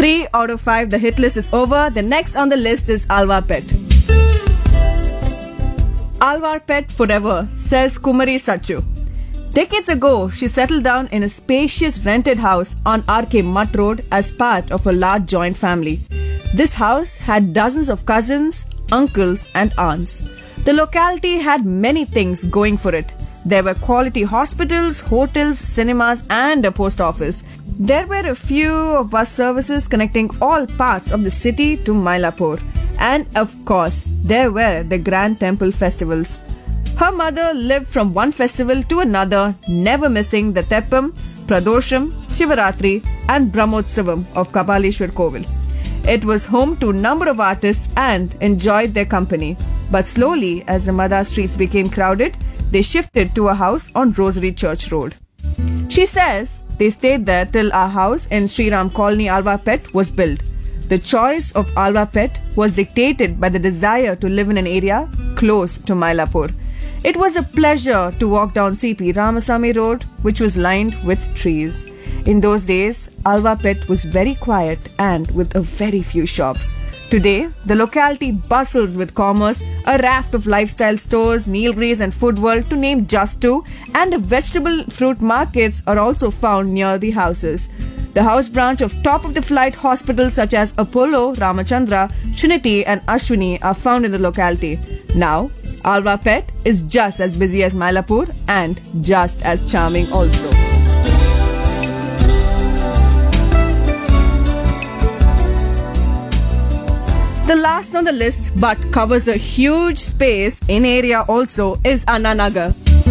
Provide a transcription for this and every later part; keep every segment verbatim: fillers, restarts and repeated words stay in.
Three out of five, the hit list is over. The next on the list is Alva Pet. Alva Pet forever, says Kumari Sachu. Decades ago, she settled down in a spacious rented house on R K Mutt Road as part of a large joint family. This house had dozens of cousins, uncles and aunts. The locality had many things going for it. There were quality hospitals, hotels, cinemas and a post office. There were a few bus services connecting all parts of the city to Mylapore. And of course, there were the grand temple festivals. Her mother lived from one festival to another, never missing the Teppam, Pradosham, Shivaratri and Brahmotsavam of Kapaleshwar Kovil. It was home to a number of artists and enjoyed their company. But slowly, as the Madha streets became crowded, they shifted to a house on Rosary Church Road. She says they stayed there till our house in Sri Ram Colony Alva Pet was built. The choice of Alva Pet was dictated by the desire to live in an area close to Mylapore. It was a pleasure to walk down C P Ramasamy Road, which was lined with trees. In those days, Alva Pet was very quiet and with a very few shops. Today, the locality bustles with commerce, a raft of lifestyle stores, Nilgiris and Food World to name just two, and vegetable fruit markets are also found near the houses. The house branch of top-of-the-flight hospitals such as Apollo, Ramachandra, Trinity and Ashwini are found in the locality. Now, Alva Pet is just as busy as Mylapore and just as charming also. The last on the list, but covers a huge space in area also, is Anna Nagar.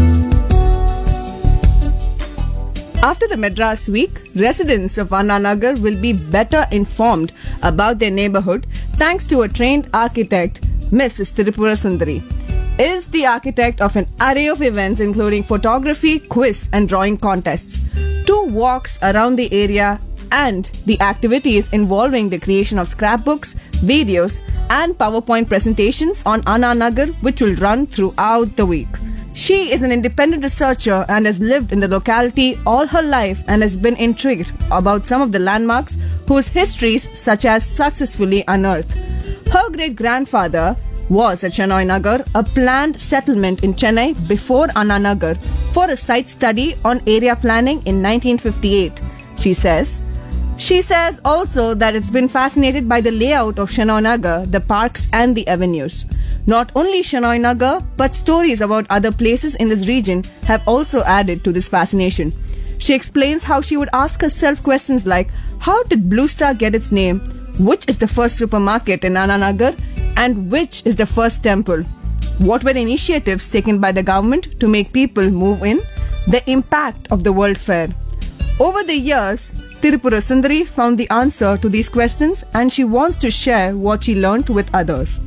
After the Madras Week, residents of Anna Nagar will be better informed about their neighborhood thanks to a trained architect, Missus Tirupura Sundari. Is the architect of an array of events including photography, quiz and drawing contests, two walks around the area and the activities involving the creation of scrapbooks, videos and PowerPoint presentations on Anna Nagar, which will run throughout the week. She is an independent researcher and has lived in the locality all her life and has been intrigued about some of the landmarks whose histories such as successfully unearthed. Her great-grandfather was at Chennai Nagar, a planned settlement in Chennai before Anna Nagar, for a site study on area planning in nineteen fifty-eight. She says, She says also that it's been fascinated by the layout of Chennai Nagar, the parks and the avenues. Not only Chennai Nagar, but stories about other places in this region have also added to this fascination. She explains how she would ask herself questions like, how did Blue Star get its name? Which is the first supermarket in Anna Nagar? And which is the first temple? What were the initiatives taken by the government to make people move in? The impact of the World Fair. Over the years, Tirupura Sundari found the answer to these questions and she wants to share what she learned with others.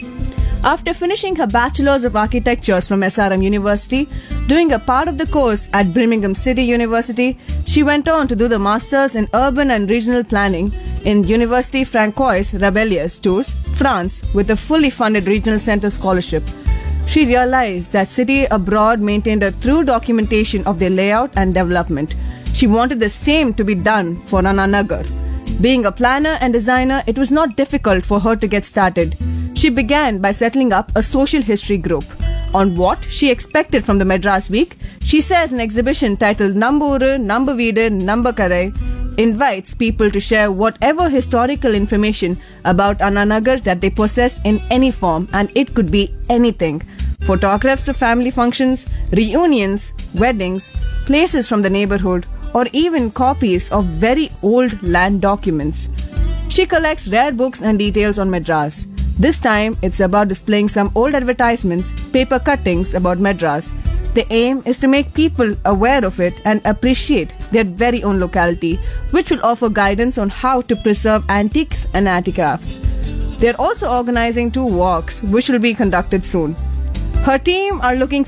After finishing her Bachelor's of Architecture from S R M University, doing a part of the course at Birmingham City University, she went on to do the Masters in Urban and Regional Planning in Université Francoise Rabelais Tours, France, with a fully funded Regional Centre scholarship. She realized that City Abroad maintained a true documentation of their layout and development. She wanted the same to be done for Anna Nagar. Being a planner and designer, it was not difficult for her to get started. She began by setting up a social history group. On what she expected from the Madras Week, she says an exhibition titled Nambooru, Namba Veedu, Namba Kadai invites people to share whatever historical information about Anna Nagar that they possess in any form, and it could be anything. Photographs of family functions, reunions, weddings, places from the neighborhood, or even copies of very old land documents. She collects rare books and details on Madras. This time, it's about displaying some old advertisements, paper cuttings about Madras. The aim is to make people aware of it and appreciate their very own locality, which will offer guidance on how to preserve antiques and handicrafts. They're also organizing two walks, which will be conducted soon. Her team are looking